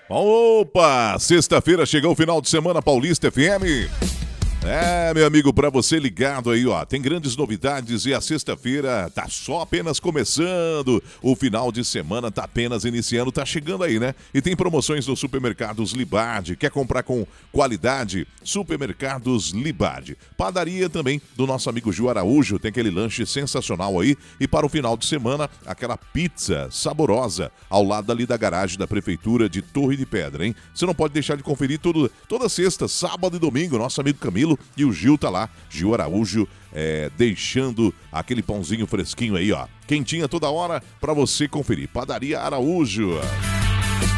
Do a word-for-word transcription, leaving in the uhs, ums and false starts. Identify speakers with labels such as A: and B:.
A: Opa! Sexta-feira chegou o final de semana Paulista F M. É, meu amigo, para você ligado aí, ó, tem grandes novidades e a sexta-feira tá só apenas começando, o final de semana tá apenas iniciando, tá chegando aí, né? E tem promoções nos supermercados Libardi, quer comprar com qualidade? Supermercados Libardi. Padaria também do nosso amigo Gil Araújo, tem aquele lanche sensacional aí e para o final de semana, aquela pizza saborosa ao lado ali da garagem da Prefeitura de Torre de Pedra, hein? Você não pode deixar de conferir tudo, toda sexta, sábado e domingo, nosso amigo Camilo e o Gil tá lá, Gil Araújo, é, deixando aquele pãozinho fresquinho aí, ó. Quentinha toda hora pra você conferir. Padaria Araújo.